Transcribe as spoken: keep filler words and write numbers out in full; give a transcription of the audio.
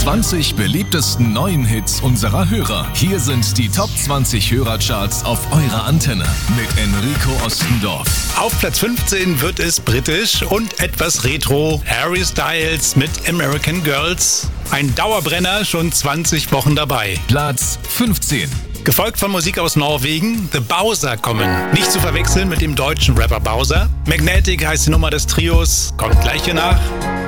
zwanzig beliebtesten neuen Hits unserer Hörer. Hier sind die Top zwanzig Hörercharts auf eurer Antenne mit Enrico Ostendorf. Auf Platz fünfzehn wird es britisch und etwas retro. Harry Styles mit American Girls. Ein Dauerbrenner, schon zwanzig Wochen dabei. Platz fünfzehn. Gefolgt von Musik aus Norwegen. The Bowser kommen. Nicht zu verwechseln mit dem deutschen Rapper Bowser. Magnetic heißt die Nummer des Trios. Kommt gleich hier nach.